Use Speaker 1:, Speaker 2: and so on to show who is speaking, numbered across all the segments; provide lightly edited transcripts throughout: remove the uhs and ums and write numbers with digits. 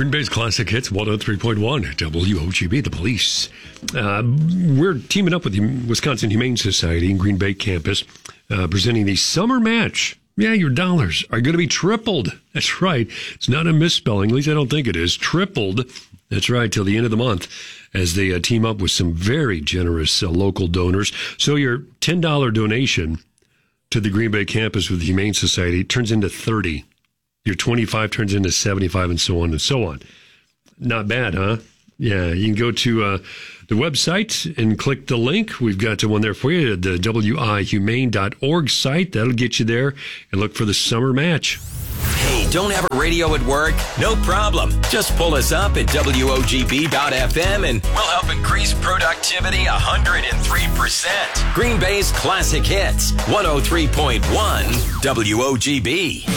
Speaker 1: Green Bay's Classic Hits 103.1 WOGB, The Police. We're teaming up with the Wisconsin Humane Society in Green Bay campus, presenting the summer match. Yeah, your dollars are going to be tripled. That's right. It's not a misspelling. At least I don't think it is. Tripled. That's right, till the end of the month, as they team up with some very generous local donors. So your $10 donation to the Green Bay campus with the Humane Society turns into 30. Your 25 turns into 75, and so on and so on. Not bad, huh? Yeah, you can go to the website and click the link. We've got one there for you, the wihumane.org site. That'll get you there, and look for the summer match.
Speaker 2: Hey, don't have a radio at work? No problem. Just pull us up at WOGB.FM and we'll help increase productivity 103%. Green Bay's Classic Hits, 103.1 WOGB.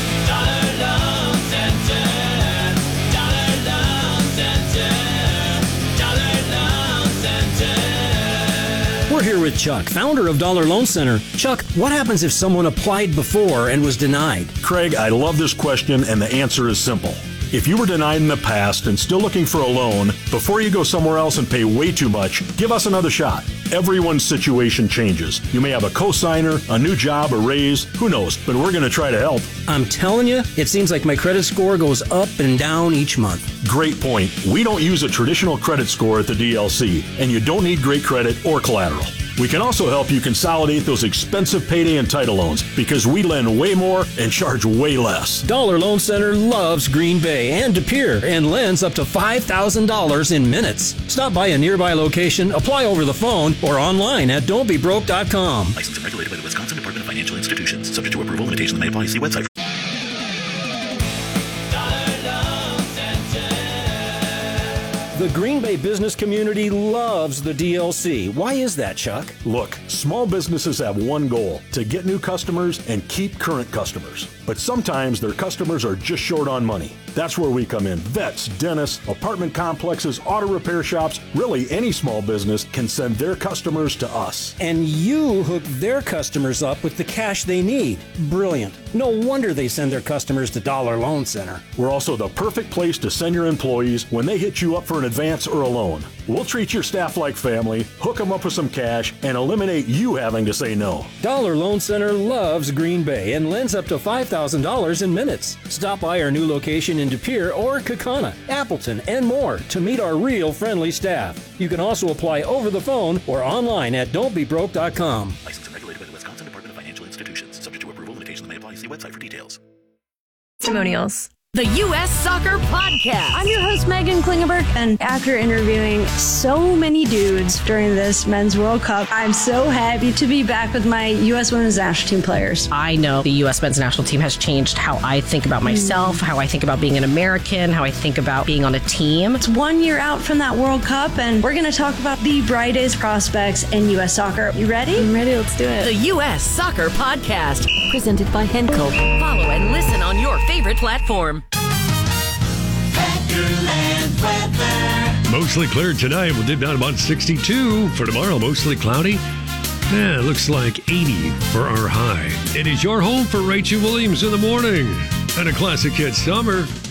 Speaker 3: We're here with Chuck, founder of Dollar Loan Center. Chuck, what happens if someone applied before and was denied?
Speaker 4: Craig, I love this question, and the answer is simple. If you were denied in the past and still looking for a loan, before you go somewhere else and pay way too much, give us another shot. Everyone's situation changes. You may have a cosigner, a new job, a raise, who knows, but we're going to try to help.
Speaker 3: I'm telling you, it seems like my credit score goes up and down each month.
Speaker 4: Great point. We don't use a traditional credit score at the DLC, and you don't need great credit or collateral. We can also help you consolidate those expensive payday and title loans because we lend way more and charge way less.
Speaker 3: Dollar Loan Center loves Green Bay and De Pere and lends up to $5,000 in minutes. Stop by a nearby location, apply over the phone, or online at don'tbebroke.com.
Speaker 5: Licensed and regulated by the Wisconsin Department of Financial Institutions. Subject to approval, limitations may apply. See website.
Speaker 3: The Green Bay business community loves the DLC. Why is that, Chuck?
Speaker 4: Look, small businesses have one goal, to get new customers and keep current customers. But sometimes their customers are just short on money. That's where we come in. Vets, dentists, apartment complexes, auto repair shops, really any small business can send their customers to us.
Speaker 3: And you hook their customers up with the cash they need. Brilliant. No wonder they send their customers to Dollar Loan Center.
Speaker 4: We're also the perfect place to send your employees when they hit you up for an advance or a loan. We'll treat your staff like family, hook them up with some cash, and eliminate you having to say no.
Speaker 3: Dollar Loan Center loves Green Bay and lends up to $5,000 in minutes. Stop by our new location in De Pere or Kaukauna, Appleton, and more to meet our real friendly staff. You can also apply over the phone or online at don'tbebroke.com.
Speaker 5: Licensed and regulated by the Wisconsin Department of Financial Institutions. Subject to approval, limitations may apply. See website for details.
Speaker 6: Testimonials. The U.S. Soccer Podcast. I'm your host, Megan Klingenberg, and after interviewing so many dudes during this Men's World Cup, I'm so happy to be back with my U.S. Women's National Team players.
Speaker 7: I know the U.S. Men's National Team has changed how I think about myself, how I think about being an American, how I think about being on a team.
Speaker 6: It's 1 year out from that World Cup, and we're going to talk about the brightest prospects in U.S. soccer. You ready?
Speaker 8: I'm ready. Let's do it.
Speaker 6: The U.S. Soccer Podcast, presented by Henkel. Follow and listen on your favorite platform.
Speaker 1: Mostly clear tonight. We'll dip down about 62 for tomorrow. Mostly cloudy. Yeah, it looks like 80 for our high. It is your home for Rachel Williams in the morning and a Classic Hit Summer.